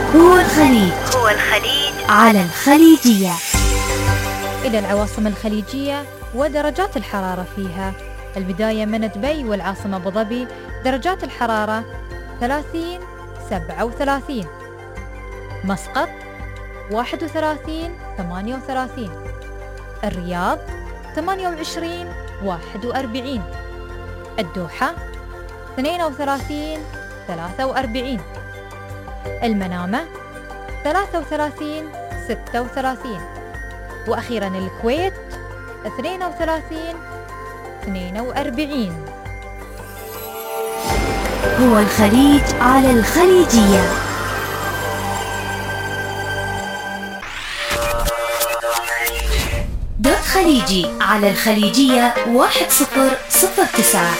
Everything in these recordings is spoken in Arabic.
هو الخليج على الخليجية. إلى العواصم الخليجية ودرجات الحرارة فيها. البداية من دبي والعاصمة أبو ظبي، درجات الحرارة 30 37. مسقط 31 38. الرياض 28 41. الدوحة 32 43. المنامة 33 36. وأخيرا الكويت 32 42. هو الخليج على الخليجية. دوت خليجي على الخليجية 1009.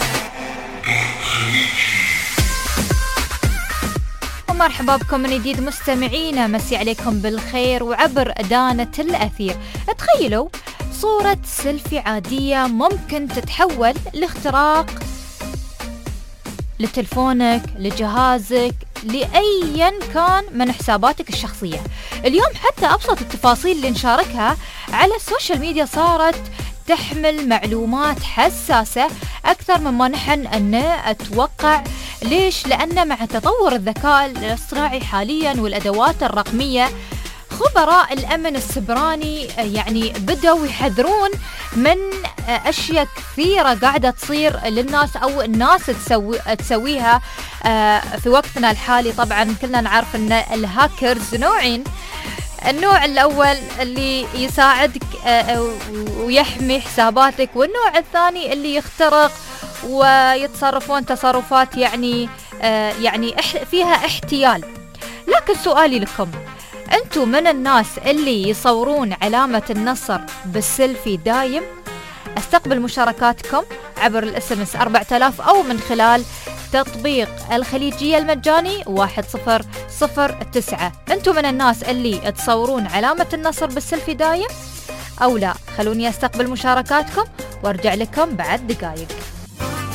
ومرحبا بكم من جديد مستمعينا، مسي عليكم بالخير وعبر دانة الأثير. تخيلوا صورة سيلفي عادية ممكن تتحول لاختراق لتلفونك، لجهازك، لأيا كان من حساباتك الشخصية. اليوم حتى أبسط التفاصيل اللي نشاركها على السوشيال ميديا صارت تحمل معلومات حساسة أكثر مما نحن نتوقع. ليش؟ لأن مع تطور الذكاء الاصطناعي حاليا والأدوات الرقمية، خبراء الأمن السبراني يعني بدأوا يحذرون من أشياء كثيرة قاعدة تصير للناس أو الناس تسويها في وقتنا الحالي. طبعا كلنا نعرف أن الهاكرز نوعين. النوع الأول اللي يساعدك ويحمي حساباتك، والنوع الثاني اللي يخترق ويتصرفون تصرفات يعني فيها احتيال. لكن سؤالي لكم، أنتم من الناس اللي يصورون علامة النصر بالسيلفي دايم؟ استقبل مشاركاتكم عبر الSMS 4000 أو من خلال تطبيق الخليجية المجاني 1009. أنتم من الناس اللي تصورون علامة النصر بالسيلفي دايم أو لا؟ خلوني استقبل مشاركاتكم وارجع لكم بعد دقائق.